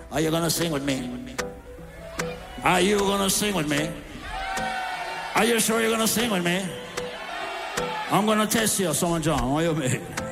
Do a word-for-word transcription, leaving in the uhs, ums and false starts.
Are you gonna sing with me? Are you gonna sing with me? Are you sure you're gonna sing with me? I'm gonna test you, Son John. What you mean?